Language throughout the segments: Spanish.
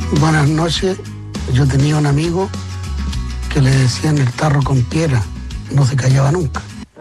Buenas noches. Yo tenía un amigo que le decían el tarro con piedra. No se callaba nunca.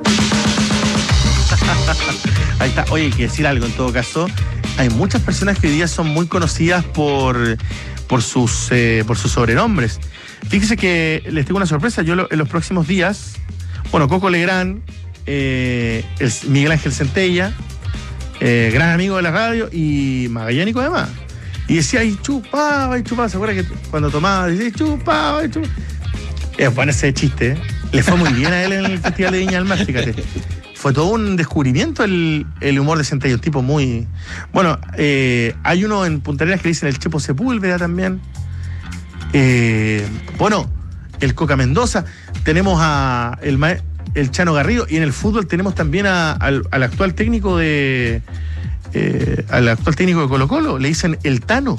Ahí está. Oye, hay que decir algo en todo caso. Hay muchas personas que hoy día son muy conocidas por sus sobrenombres. Fíjese que les tengo una sorpresa. Yo en los próximos días, bueno, Coco Legrand, Miguel Ángel Centella, gran amigo de la radio y magallánico además. Y decía, y chupaba. ¿Se acuerda que cuando tomaba decía, chupaba? Es bueno ese chiste, ¿eh? Le fue muy bien a él en el Festival de Viña del Mar, fíjate. Fue todo un descubrimiento el humor de Centella, un tipo muy... Bueno, hay uno en Punta Arenas que le dicen el Chepo Sepúlveda también. Bueno, el Coca Mendoza. Tenemos el Chano Garrido. Y en el fútbol tenemos también al actual técnico de... al actual técnico de Colo-Colo. Le dicen el Tano.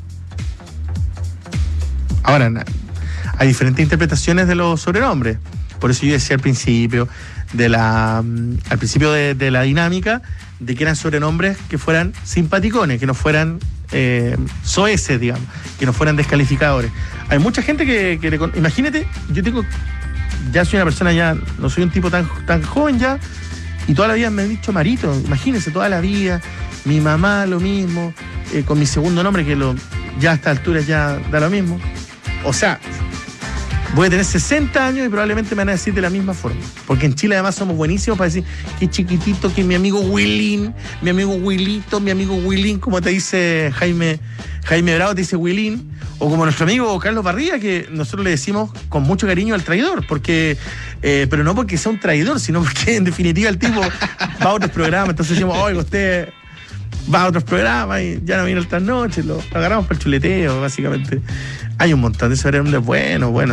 Ahora, hay diferentes interpretaciones de los sobrenombres. Por eso yo decía al principio de la dinámica de que eran sobrenombres que fueran simpaticones, que no fueran soeces, digamos, que no fueran descalificadores. Hay mucha gente que imagínate, ya soy una persona, ya no soy un tipo tan joven ya, y toda la vida me han dicho Marito. Imagínense, toda la vida, mi mamá lo mismo, con mi segundo nombre, que ya a esta altura ya da lo mismo. O sea, voy a tener 60 años y probablemente me van a decir de la misma forma. Porque en Chile además somos buenísimos para decir que chiquitito, que mi amigo Willín, mi amigo Willito, mi amigo Willín, como te dice Jaime Bravo, te dice Willín. O como nuestro amigo Carlos Barría, que nosotros le decimos con mucho cariño al traidor. Porque, pero no porque sea un traidor, sino porque en definitiva el tipo va a otros programas. Entonces decimos, oiga, usted va a otros programas y ya no viene otras noches. Lo agarramos para el chuleteo, básicamente. Hay un montón de sobrenombres buenos.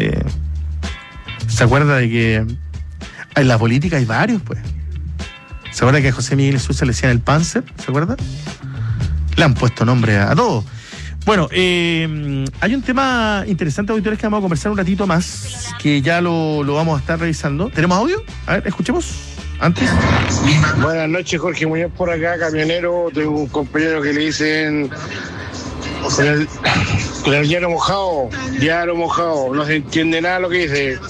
¿Se acuerda de que en la política hay varios, pues? ¿Se acuerda que a José Miguel Sousa le decían el Panzer? ¿Se acuerda? Le han puesto nombre a todo. Bueno, hay un tema interesante, auditores, que vamos a conversar un ratito más, que ya lo vamos a estar revisando. ¿Tenemos audio? A ver, escuchemos antes. Buenas noches, Jorge Muñoz por acá, camionero. Tengo un compañero que le dicen... Con el diario mojado, no se entiende nada lo que dice.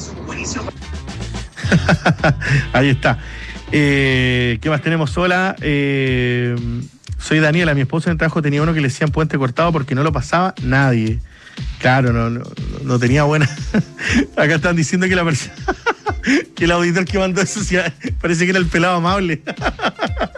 Ahí está. ¿Qué más tenemos? Hola, soy Daniela, mi esposo en el trabajo tenía uno que le decían puente cortado porque no lo pasaba nadie. Claro, no tenía buena. Acá están diciendo que la persona, que el auditor que mandó eso parece que era el pelado amable.